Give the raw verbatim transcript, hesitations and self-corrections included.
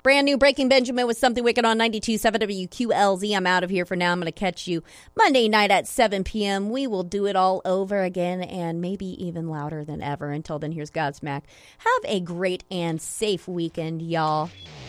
Brand new Breaking Benjamin with Something Wicked on ninety-two point seven W Q L Z. I'm out of here for now. I'm going to catch you Monday night at seven p.m. We will do it all over again and maybe even louder than ever. Until then, here's Godsmack. Have a great and safe weekend, y'all.